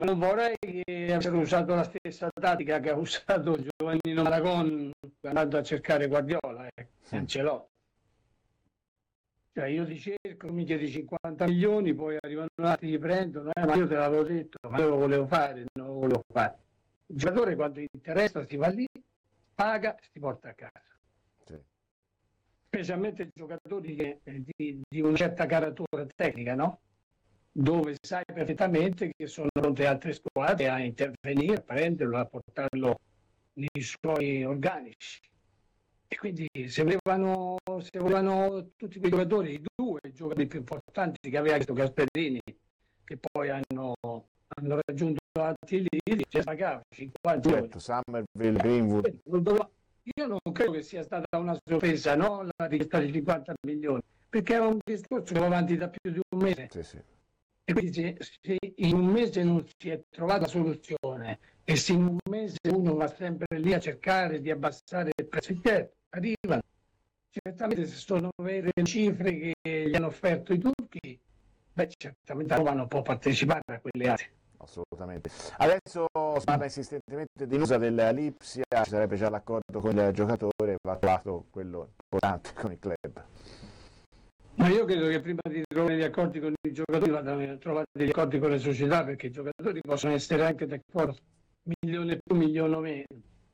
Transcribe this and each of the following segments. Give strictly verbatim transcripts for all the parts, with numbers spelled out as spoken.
Ma non vorrei che avessero usato la stessa tattica che ha usato Giovannino Maragon andando a cercare Guardiola e eh, Ancelotti. Cioè io ti cerco, mi chiedi cinquanta milioni, poi arrivano altri, ti prendono, eh, ma io te l'avevo detto, ma io lo volevo fare, non lo volevo fare. Il giocatore quando gli interessa si va lì, paga e si porta a casa. Sì. Specialmente giocatori che, di, di una certa caratura tecnica, no? Dove sai perfettamente che sono pronte altre squadre a intervenire, a prenderlo, a portarlo nei suoi organici. E quindi se volevano, se volevano tutti quei giocatori, i due giocatori più importanti che aveva visto Gasperini, che poi hanno, hanno raggiunto alti lidi, ci pagava cinquanta certo, Somerville, Greenwood. Io non credo che sia stata una sorpresa, no? La richiesta di cinquanta milioni, perché era un discorso che va avanti da più di un mese. Sì, sì. E quindi se, se in un mese non si è trovata soluzione e se in un mese uno va sempre lì a cercare di abbassare il prezzo, arrivano. Certamente se sono vere le cifre che gli hanno offerto i turchi, beh certamente Roma non può partecipare a quelle altre. Assolutamente. Adesso si parla insistentemente di Nusa del Lipsia, ci sarebbe già l'accordo con il giocatore, va trovato quello importante con il club. Ma io credo che prima di trovare gli accordi con i giocatori vadano trovare degli accordi con le società, perché i giocatori possono essere anche d'accordo, milione più, milione meno.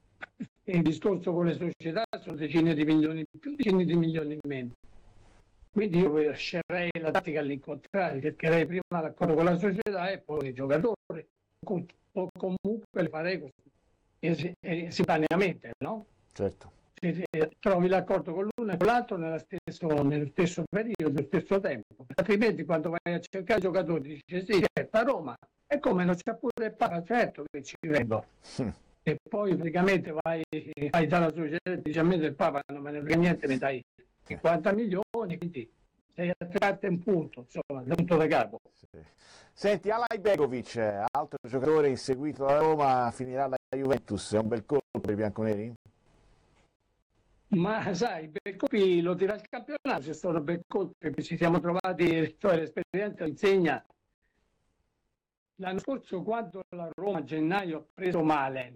E il discorso con le società sono decine di milioni in più, decine di milioni in meno. Quindi io lascerei la tattica all'incontrario, cercherei prima l'accordo con la società e poi il giocatore, o comunque le farei così, simultaneamente, no? Certo. Se trovi l'accordo con l'uno e con l'altro nello stesso, nello stesso periodo, nello stesso tempo, altrimenti quando vai a cercare giocatori dice sì, certo, a Roma, e come non c'è pure il Papa, certo che ci vengo. Hm. E poi praticamente vai, vai dalla società e dici a me del Papa non me ne frega niente, mi dai cinquanta milioni, quindi sei attratto in punto, insomma, da punto da capo. Sì. Senti, Alay Begovic, altro giocatore inseguito da Roma, finirà la Juventus, è un bel colpo per i bianconeri? Ma sai, per colpi lo tira il campionato, c'è stato per colpi, ci siamo trovati, cioè l'esperienza insegna. L'anno scorso quando la Roma a gennaio ha preso male,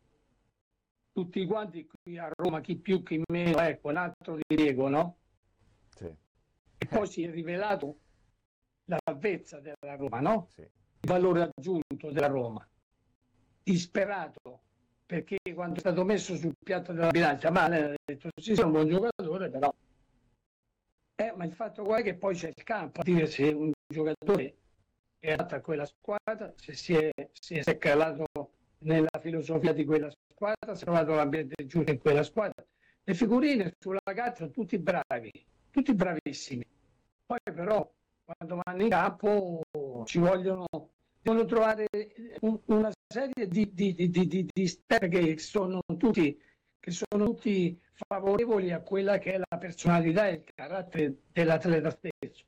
tutti quanti qui a Roma, chi più chi meno, ecco, un altro di Diego, no? Sì. E poi si è rivelato la salvezza della Roma, no? Sì. Il valore aggiunto della Roma. Disperato, perché quando è stato messo sul piatto della bilancia, male, ha detto sì, sei un buon giocatore, però... Eh, ma il fatto qua è che poi c'è il campo, a dire se un giocatore è adatto a quella squadra, se si è, si è calato nella filosofia di quella squadra, si è trovato l'ambiente giusto in quella squadra. Le figurine sulla carta sono tutti bravi, tutti bravissimi. Poi però quando vanno in campo ci vogliono, devono trovare un, una serie di, di, di, di, di step che sono tutti che sono tutti favorevoli a quella che è la personalità e il carattere dell'atleta stesso.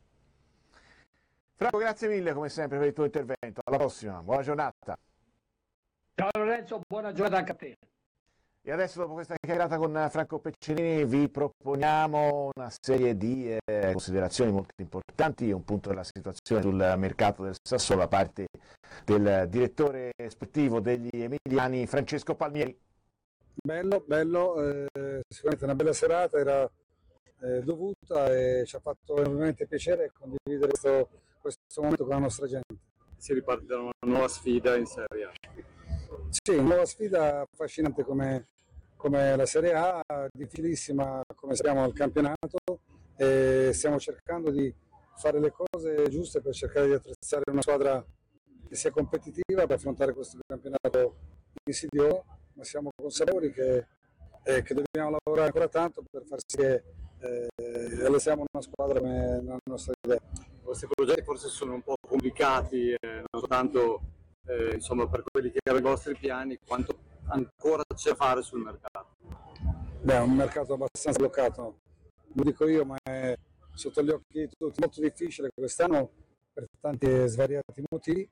Franco, grazie mille come sempre per il tuo intervento. Alla prossima, buona giornata. Ciao Lorenzo, buona giornata anche a te. E adesso, dopo questa chiacchierata con Franco Peccinini, vi proponiamo una serie di eh, considerazioni molto importanti, un punto della situazione sul mercato del Sassuolo da parte del direttore sportivo degli Emiliani, Francesco Palmieri. Bello, bello, eh, sicuramente una bella serata, era eh, dovuta e ci ha fatto enormemente piacere condividere questo, questo momento con la nostra gente. Si riparte da una nuova sfida in Serie A. Sì, una nuova sfida affascinante come, come la Serie A, difficilissima come sappiamo al campionato, e stiamo cercando di fare le cose giuste per cercare di attrezzare una squadra che sia competitiva per affrontare questo campionato insidioso, ma siamo consapevoli che, eh, che dobbiamo lavorare ancora tanto per far sì che eh, realizziamo una squadra come la nostra idea. Questi progetti forse sono un po' complicati, eh, non soltanto eh, insomma, per quelli che erano i vostri piani, quanto ancora c'è da fare sul mercato? Beh, è un mercato abbastanza bloccato, lo dico io, ma è sotto gli occhi di tutti molto difficile quest'anno per tanti svariati motivi,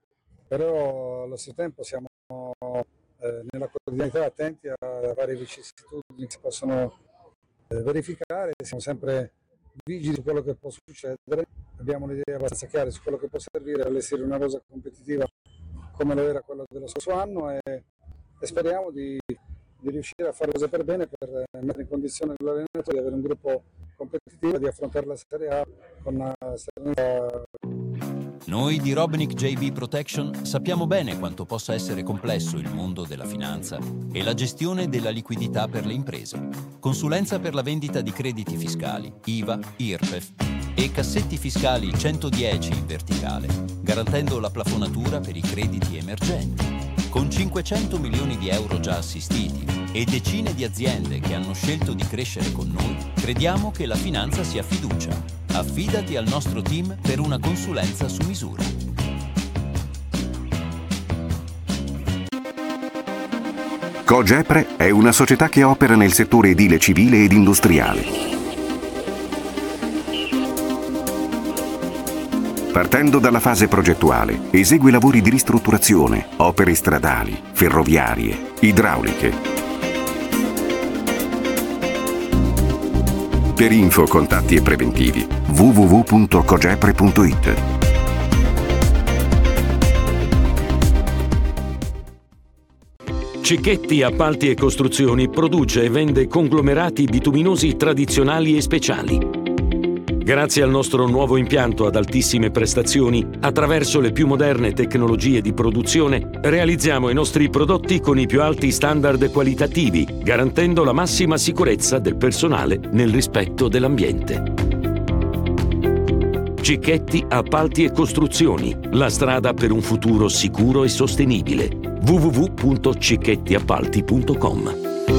però allo stesso tempo siamo eh, nella quotidianità attenti a varie vicissitudini che si possono eh, verificare, siamo sempre vigili su quello che può succedere, abbiamo un'idea abbastanza chiara su quello che può servire a allestire una rosa competitiva come lo era quello dello scorso anno e, e speriamo di, di riuscire a fare cose per bene per mettere in condizione l'allenatore di avere un gruppo competitivo e di affrontare la Serie A con una serenità. Noi di Robinic J B Protection sappiamo bene quanto possa essere complesso il mondo della finanza e la gestione della liquidità per le imprese. Consulenza per la vendita di crediti fiscali, I V A, I R P E F e cassetti fiscali centodieci in verticale, garantendo la plafonatura per i crediti emergenti. Con cinquecento milioni di euro già assistiti e decine di aziende che hanno scelto di crescere con noi, crediamo che la finanza sia fiducia. Affidati al nostro team per una consulenza su misura. Cogepre è una società che opera nel settore edile civile ed industriale. Partendo dalla fase progettuale, esegue lavori di ristrutturazione, opere stradali, ferroviarie, idrauliche. Per info, contatti e preventivi w w w punto cogepre punto i t. Cicchetti Appalti e Costruzioni produce e vende conglomerati bituminosi tradizionali e speciali. Grazie al nostro nuovo impianto ad altissime prestazioni, attraverso le più moderne tecnologie di produzione, realizziamo i nostri prodotti con i più alti standard qualitativi, garantendo la massima sicurezza del personale nel rispetto dell'ambiente. Cicchetti Appalti e Costruzioni, la strada per un futuro sicuro e sostenibile. w w w punto cicchetti appalti punto com.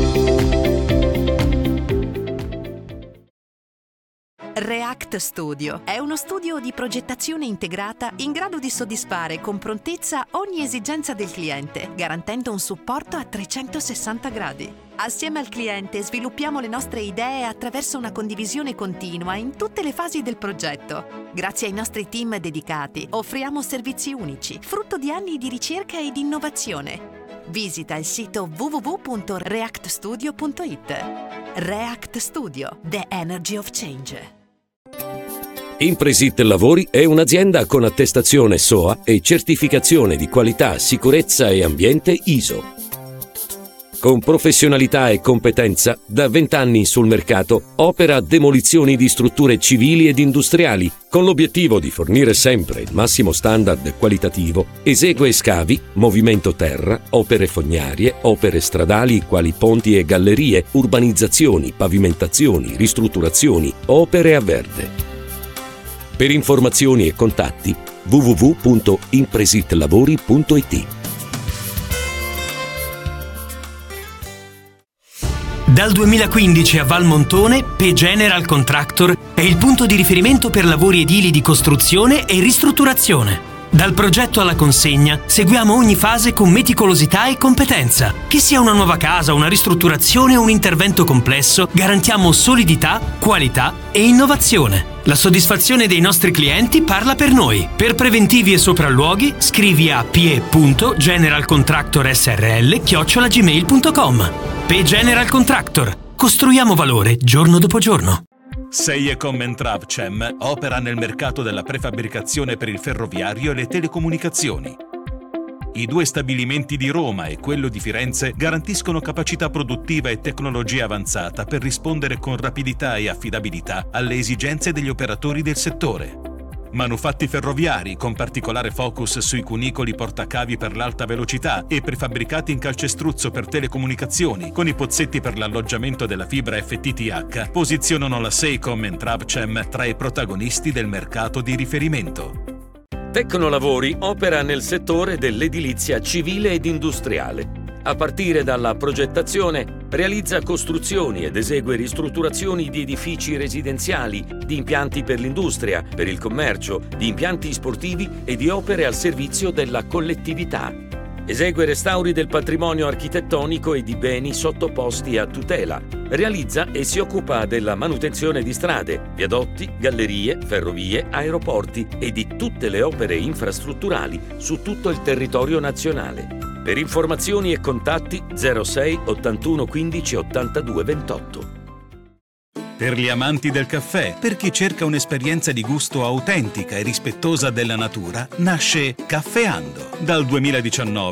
React Studio è uno studio di progettazione integrata in grado di soddisfare con prontezza ogni esigenza del cliente, garantendo un supporto a trecentosessanta gradi. Assieme al cliente sviluppiamo le nostre idee attraverso una condivisione continua in tutte le fasi del progetto. Grazie ai nostri team dedicati offriamo servizi unici, frutto di anni di ricerca e di innovazione. Visita il sito w w w punto react studio punto i t. React Studio, the energy of change. Impresit Lavori è un'azienda con attestazione S O A e certificazione di qualità, sicurezza e ambiente I S O. Con professionalità e competenza, da vent'anni sul mercato, opera demolizioni di strutture civili ed industriali, con l'obiettivo di fornire sempre il massimo standard qualitativo. Esegue scavi, movimento terra, opere fognarie, opere stradali quali ponti e gallerie, urbanizzazioni, pavimentazioni, ristrutturazioni, opere a verde. Per informazioni e contatti w w w punto impresitlavori punto i t. Dal duemilaquindici a Valmontone, P General Contractor è il punto di riferimento per lavori edili di costruzione e ristrutturazione. Dal progetto alla consegna seguiamo ogni fase con meticolosità e competenza. Che sia una nuova casa, una ristrutturazione o un intervento complesso, garantiamo solidità, qualità e innovazione. La soddisfazione dei nostri clienti parla per noi. Per preventivi e sopralluoghi scrivi a p e punto general contractor s r l chiocciola gmail punto com. P General Contractor. Costruiamo valore giorno dopo giorno. Seiecom and Travcem opera nel mercato della prefabbricazione per il ferroviario e le telecomunicazioni. I due stabilimenti di Roma e quello di Firenze garantiscono capacità produttiva e tecnologia avanzata per rispondere con rapidità e affidabilità alle esigenze degli operatori del settore. Manufatti ferroviari con particolare focus sui cunicoli portacavi per l'alta velocità e prefabbricati in calcestruzzo per telecomunicazioni con i pozzetti per l'alloggiamento della fibra F T T H posizionano la Seiecom and Travcem tra i protagonisti del mercato di riferimento. Tecnolavori opera nel settore dell'edilizia civile ed industriale. A partire dalla progettazione, realizza costruzioni ed esegue ristrutturazioni di edifici residenziali, di impianti per l'industria, per il commercio, di impianti sportivi e di opere al servizio della collettività. Esegue restauri del patrimonio architettonico e di beni sottoposti a tutela. Realizza e si occupa della manutenzione di strade, viadotti, gallerie, ferrovie, aeroporti e di tutte le opere infrastrutturali su tutto il territorio nazionale. Per informazioni e contatti zero sei ottantuno quindici ottantadue ventotto. Per gli amanti del caffè, per chi cerca un'esperienza di gusto autentica e rispettosa della natura, nasce Caffeando. Dal duemiladiciannove